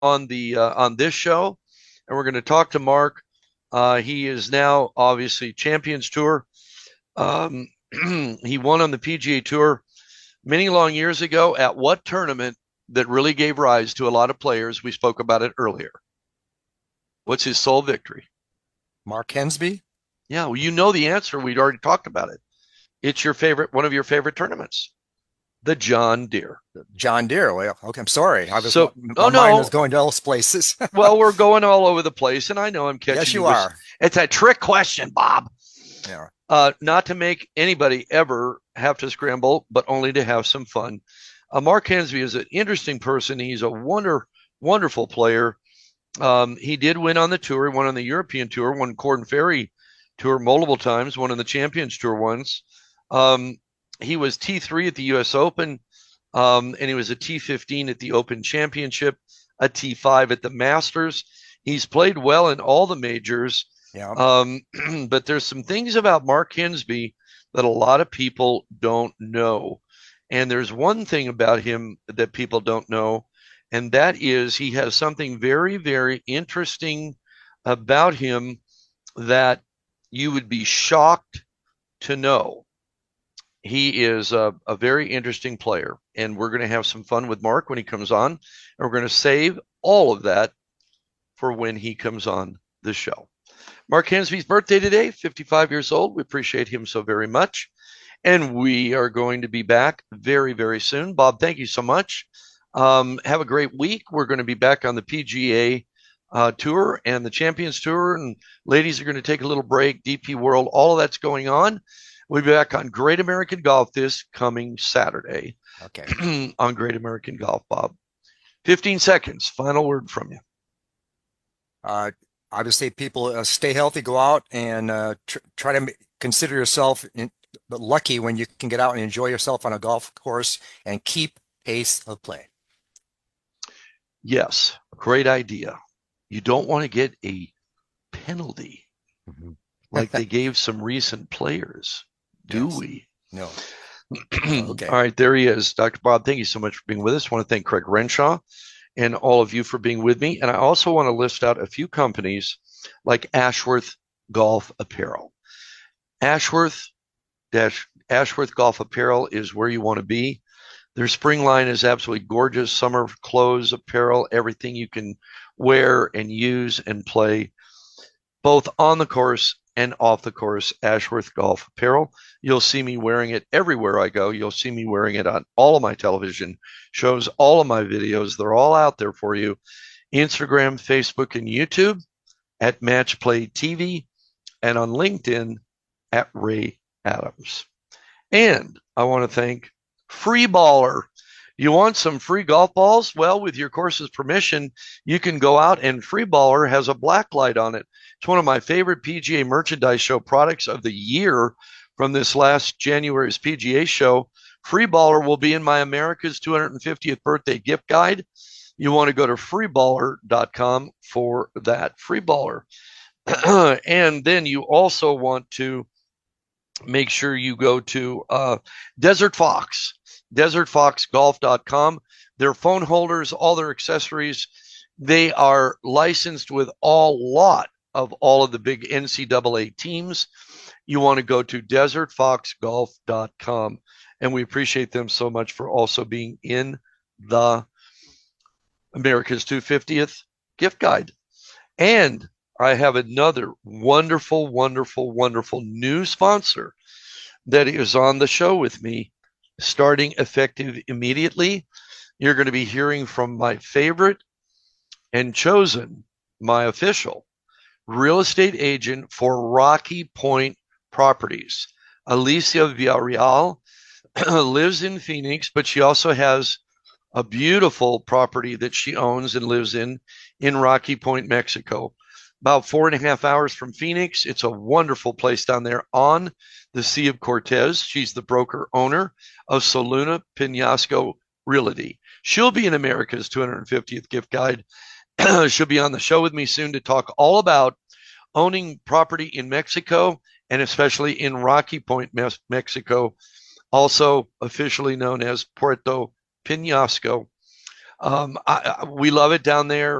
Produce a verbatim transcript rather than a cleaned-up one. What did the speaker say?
on the uh, on this show, and we're going to talk to Mark. Uh, he is now obviously Champions Tour. Um, he won on the P G A Tour many long years ago. At what tournament that really gave rise to a lot of players? We spoke about it earlier. What's his sole victory? Mark Hensby? Yeah, well, you know the answer. We'd already talked about it. It's your favorite, one of your favorite tournaments, the John Deere. John Deere. Well, okay, I'm sorry. I was So, oh my mind was no, going to else places. well, we're going all over the place, and I know I'm Yes, catching you you with are. it's a trick question, Bob. Yeah. Uh, not to make anybody ever have to scramble, but only to have some fun. Uh, Mark Hensby is an interesting person. He's a wonder, wonderful player. Um, he did win on the tour. He won on the European Tour, won Corn Ferry Tour multiple times, won on the Champions Tour once. Um, he was T three at the U S Open, um, and he was a T fifteen at the Open Championship, a T five at the Masters. He's played well in all the majors, Yeah. um, but there's some things about Mark Hensby that a lot of people don't know. And there's one thing about him that people don't know, and that is he has something very, very interesting about him that you would be shocked to know. He is a, a very interesting player, and we're going to have some fun with Mark when he comes on, and we're going to save all of that for when he comes on the show. Mark Hensby's birthday today, fifty-five years old. We appreciate him so very much. And we are going to be back very, very soon. Bob, thank you so much. Um, have a great week. We're going to be back on the P G A uh, Tour and the Champions Tour, and ladies are going to take a little break. D P World, all of that's going on. We'll be back on Great American Golf this coming Saturday Okay. on Great American Golf, Bob. fifteen seconds. Final word from you. Uh, Obviously, people uh, stay healthy, go out and uh, tr try to consider yourself in, lucky when you can get out and enjoy yourself on a golf course and keep pace of play. Yes, great idea. You don't want to get a penalty Mhm. like they gave some recent players, do Yes. we? No. All Okay. right, there he is. Doctor Bob, thank you so much for being with us. I want to thank Craig Renshaw and all of you for being with me. And I also want to list out a few companies like Ashworth Golf Apparel. Ashworth dash Ashworth Golf Apparel is where you want to be. Their spring line is absolutely gorgeous. Summer clothes, apparel, everything you can wear and use and play both on the course and off the course. Ashworth Golf Apparel. You'll see me wearing it everywhere I go. You'll see me wearing it on all of my television shows, all of my videos. They're all out there for you. Instagram, Facebook, and YouTube at Match Play T V, and on LinkedIn at Ray Adams. And I want to thank Free Baller. You want some free golf balls? Well, with your course's permission, you can go out, and Free Baller has a black light on it. It's one of my favorite P G A merchandise show products of the year from this last January's P G A show. Free Baller will be in my America's two hundred fiftieth birthday gift guide. You want to go to free baller dot com for that. Free Baller. And then you also want to make sure you go to uh, Desert Fox, desert fox golf dot com. Their phone holders, all their accessories, they are licensed with a lot of all of the big N C double A teams. You want to go to desert fox golf dot com. And we appreciate them so much for also being in the America's two hundred fiftieth gift guide. And I have another wonderful, wonderful, wonderful new sponsor that is on the show with me starting effective immediately. You're going to be hearing from my favorite and chosen, my official real estate agent for Rocky Point Properties. Alicia Villarreal lives in Phoenix, but she also has a beautiful property that she owns and lives in in Rocky Point, Mexico. About four and a half hours from Phoenix. It's a wonderful place down there on the Sea of Cortez. She's the broker owner of Soluna Pinasco Realty. She'll be in America's two hundred fiftieth gift guide. She'll be on the show with me soon to talk all about owning property in Mexico and especially in Rocky Point, Mexico, also officially known as Puerto Penasco. Um, I, I, we love it down there.